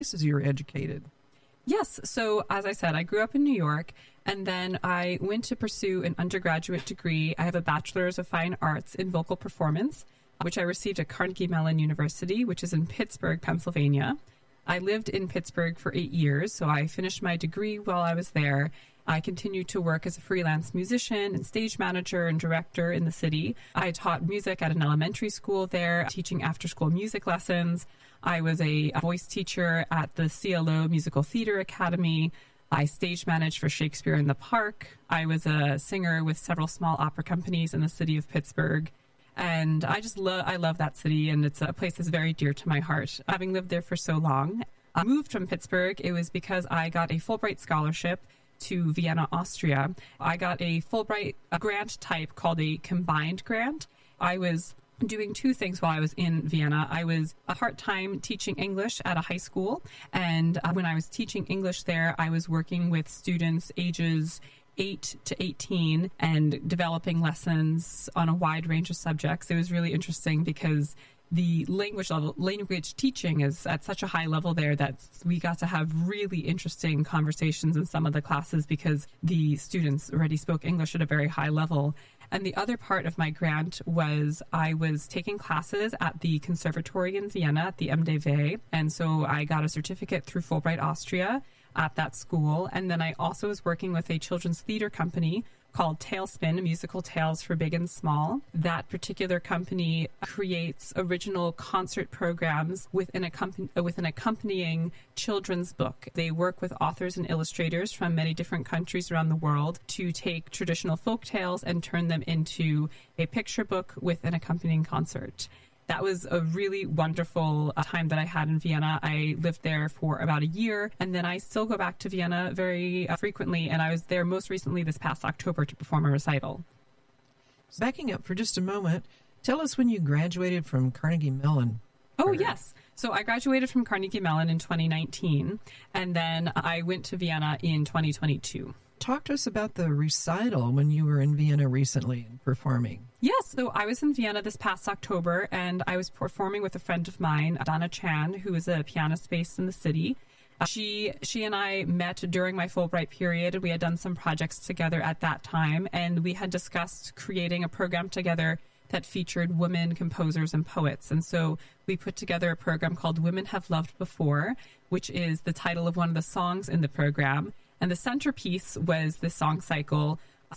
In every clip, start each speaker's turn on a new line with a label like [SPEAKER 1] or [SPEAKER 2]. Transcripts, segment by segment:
[SPEAKER 1] places you were educated.
[SPEAKER 2] Yes. So as I said, I grew up in New York, and then I went to pursue an undergraduate degree. I have a bachelor's of fine arts in vocal performance, which I received at Carnegie Mellon University, which is in Pittsburgh, Pennsylvania. I lived in Pittsburgh for 8 years, so I finished my degree while I was there. I continued to work as a freelance musician and stage manager and director in the city. I taught music at an elementary school there, teaching after-school music lessons. I was a voice teacher at the CLO Musical Theater Academy. I stage managed for Shakespeare in the Park. I was a singer with several small opera companies in the city of Pittsburgh. And I just love that city, and it's a place that's very dear to my heart. Having lived there for so long, I moved from Pittsburgh. It was because I got a Fulbright scholarship to Vienna, Austria. I got a Fulbright grant type called a combined grant. I was doing two things while I was in Vienna. I was a part-time teaching English at a high school, and when I was teaching English there, I was working with students ages 8 to 18 and developing lessons on a wide range of subjects. It was really interesting because the language teaching is at such a high level there that we got to have really interesting conversations in some of the classes because the students already spoke English at a very high level. And the other part of my grant was I was taking classes at the conservatory in Vienna at the MDW. And so I got a certificate through Fulbright Austria at that school. And then I also was working with a children's theater company called Tailspin, Musical Tales for Big and Small. That particular company creates original concert programs with an accompanying children's book. They work with authors and illustrators from many different countries around the world to take traditional folk tales and turn them into a picture book with an accompanying concert. That was a really wonderful time that I had in Vienna. I lived there for about a year, and then I still go back to Vienna very frequently, and I was there most recently this past October to perform a recital.
[SPEAKER 1] Backing up for just a moment, tell us when you graduated from Carnegie Mellon.
[SPEAKER 2] Oh, yes. So I graduated from Carnegie Mellon in 2019, and then I went to Vienna in 2022.
[SPEAKER 1] Talk to us about the recital when you were in Vienna recently and performing.
[SPEAKER 2] Yes, so I was in Vienna this past October, and I was performing with a friend of mine, Donna Chan, who is a pianist based in the city. She and I met during my Fulbright period. We had done some projects together at that time, and we had discussed creating a program together that featured women composers and poets. And so we put together a program called Women Have Loved Before, which is the title of one of the songs in the program. And the centerpiece was the song cycle,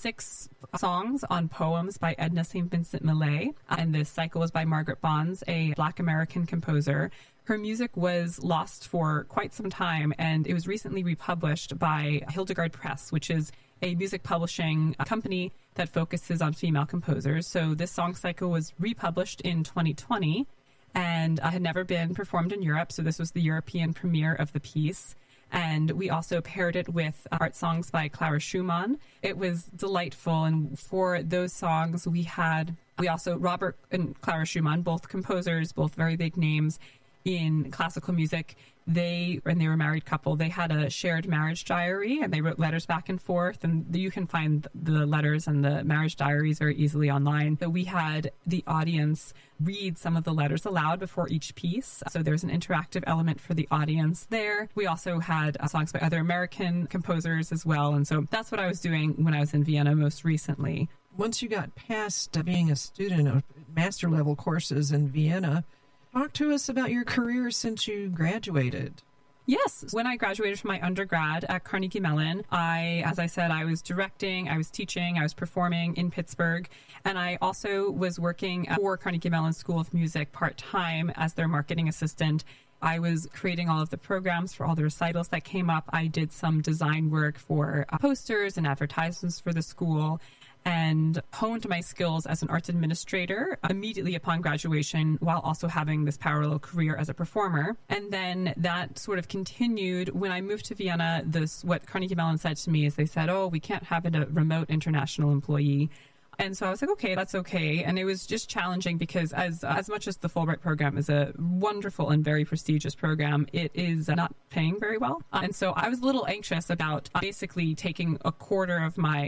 [SPEAKER 2] 6 songs on poems by Edna St. Vincent Millay. And this cycle was by Margaret Bonds, a Black American composer. Her music was lost for quite some time, and it was recently republished by Hildegard Press, which is a music publishing company that focuses on female composers. So this song cycle was republished in 2020 and had never been performed in Europe. So this was the European premiere of the piece. And we also paired it with art songs by Clara Schumann. It was delightful. And for those songs, we also, Robert and Clara Schumann, both composers, both very big names in classical music. They were a married couple. They had a shared marriage diary, and they wrote letters back and forth. And you can find the letters and the marriage diaries very easily online. So we had the audience read some of the letters aloud before each piece. So there's an interactive element for the audience there. We also had songs by other American composers as well. And so that's what I was doing when I was in Vienna most recently.
[SPEAKER 1] Once you got past being a student of master level courses in Vienna, talk to us about your career since you graduated.
[SPEAKER 2] Yes. When I graduated from my undergrad at Carnegie Mellon, as I said, I was directing, I was teaching, I was performing in Pittsburgh, and I also was working for Carnegie Mellon School of Music part-time as their marketing assistant. I was creating all of the programs for all the recitals that came up. I did some design work for posters and advertisements for the school, and honed my skills as an arts administrator immediately upon graduation while also having this parallel career as a performer. And then that sort of continued when I moved to Vienna. What Carnegie Mellon said to me is they said, "Oh, we can't have a remote international employee." And so I was like, okay, that's okay. And it was just challenging because as much as the Fulbright program is a wonderful and very prestigious program, it is not paying very well. And so I was a little anxious about basically taking a quarter of my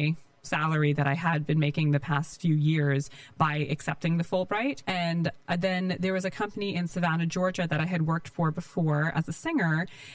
[SPEAKER 2] salary that I had been making the past few years by accepting the Fulbright. And then there was a company in Savannah, Georgia that I had worked for before as a singer,